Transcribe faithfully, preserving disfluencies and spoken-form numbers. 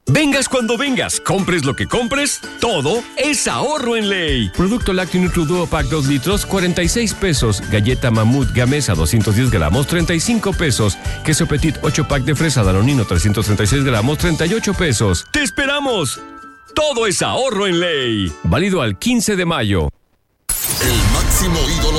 Vengas cuando vengas, compres lo que compres, todo es ahorro en Ley. Producto lácteo Nutriduo Pack dos litros, cuarenta y seis pesos. Galleta Mamut Gamesa doscientos diez gramos, treinta y cinco pesos. Queso Petit ocho pack de fresa Danonino trescientos treinta y seis gramos, treinta y ocho pesos. ¡Te esperamos! Todo es ahorro en Ley. Válido al quince de mayo. El máximo ídolo